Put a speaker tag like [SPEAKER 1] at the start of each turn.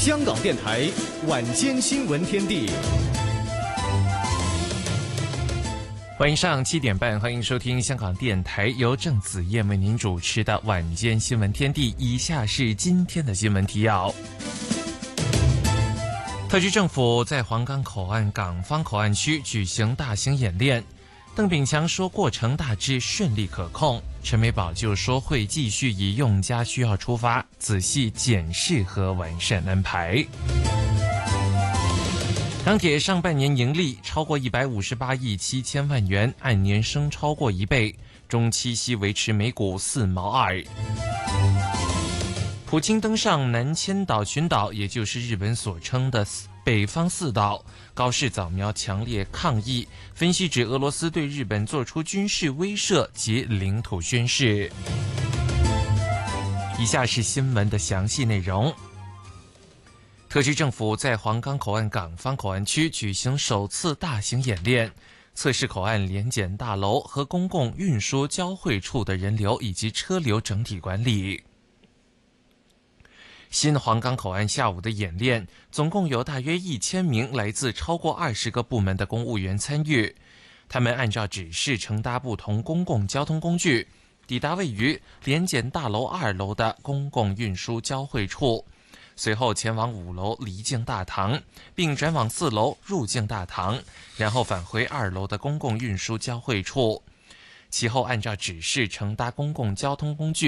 [SPEAKER 1] 香港电台晚间新闻天地，
[SPEAKER 2] 晚上7点半，欢迎收听香港电台由郑子燕为您主持的晚间新闻天地。以下是今天的新闻提要。特区政府在皇岗口岸港方口岸区举行大型演练，邓炳强说过程大致顺利可控，陈美宝就说会继续以用家需要出发，仔细检视和完善安排。港铁上半年盈利超过158亿7千万元，按年升超过1倍，中期息维持每股4毛2。普京登上南千岛群岛，也就是日本所称的北方四岛，高市早苗强烈抗议，分析指俄罗斯对日本做出军事威慑及领土宣示。以下是新闻的详细内容。特区政府在皇岗口岸港方口岸区举行首次大型演练，测试口岸联检大楼和公共运输交汇处的人流以及车流整体管理。新皇岗口岸下午的演练，总共有大约1000名来自超过20个部门的公务员参与，他们按照指示乘搭不同公共交通工具，抵达位于联检大楼2楼的公共运输交汇处，随后前往5楼离境大堂，并转往4楼入境大堂，然后返回2楼的公共运输交汇处。其后按照指示乘搭公共交通工具